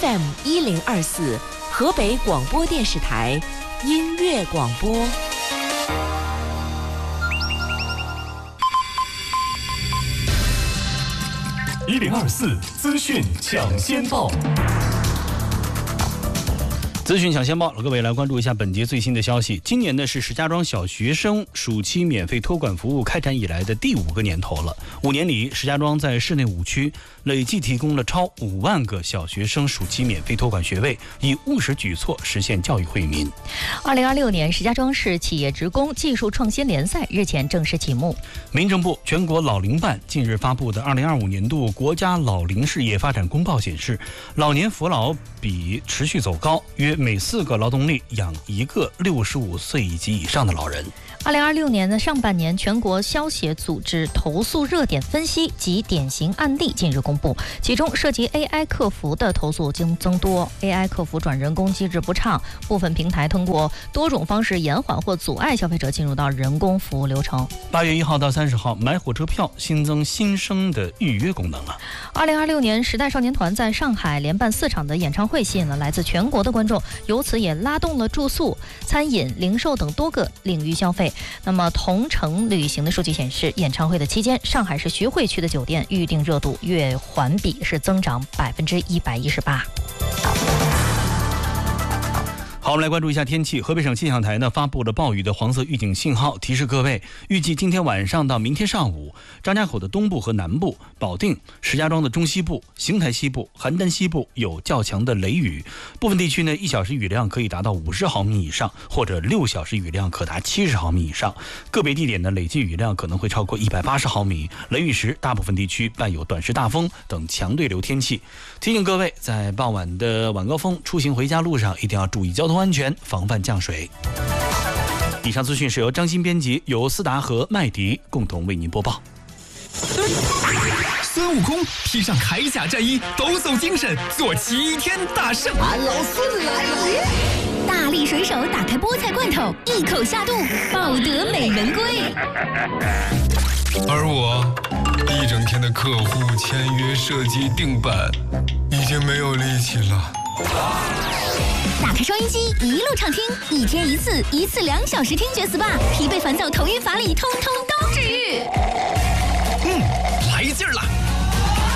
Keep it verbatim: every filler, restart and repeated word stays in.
F M 一零二四，河北广播电视台音乐广播。 一零二四资讯抢先报。资讯抢先报，各位来关注一下本节最新的消息。今年呢是石家庄小学生暑期免费托管服务开展以来的第五个年头了。五年里，石家庄在市内五区累计提供了超五万个小学生暑期免费托管学位，以务实举措实现教育惠民。 二零二六年石家庄市企业职工技术创新联赛日前正式启幕。 民政部全国老龄办近日发布的二零二五年度国家老龄事业发展公报显示，老年扶老比持续走高，约每四个劳动力养一个六十五岁以及以上的老人。 二零二六年的上半年，全国消协组织投诉热点分析及典型案例近日公布，其中涉及 A I 客服的投诉增增多 ，A I 客服转人工机制不畅，部分平台通过多种方式延缓或阻碍消费者进入到人工服务流程。 八月一号到三十号，买火车票新增新生的预约功能了。 二零二六年，时代少年团在上海连办四场的演唱会，吸引了来自全国的观众，由此也拉动了住宿、餐饮、零售等多个领域消费。那么同程旅行的数据显示，演唱会的期间，上海市徐汇区的酒店预订热度月环比是增长百分之一百一十八。 好，我们来关注一下天气。河北省气象台呢发布了暴雨的黄色预警信号，提示各位，预计今天晚上到明天上午，张家口的东部和南部、保定、石家庄的中西部、邢台西部、邯郸西部有较强的雷雨，部分地区呢一小时雨量可以达到五十毫米以上，或者六小时雨量可达七十毫米以上。个别地点呢累计雨量可能会超过一百八十毫米。雷雨时，大部分地区伴有短时大风等强对流天气。提醒各位，在傍晚的晚高峰出行回家路上，一定要注意交通安全，防范降水。以上资讯是由张鑫编辑，由思达和麦迪共同为您播报。 孙悟空披上铠甲战衣，抖擞精神，做齐天大圣。 俺老孙来了！ 大力水手打开菠菜罐头，一口下肚，抱得美人归。 而我一整天的客户签约、设计、定版，已经没有力气了。 打开收音机，一路畅听，一天一次，一次两小时听觉 S P A， 疲惫烦躁、头晕乏力，通通都治愈。 嗯，来劲儿了！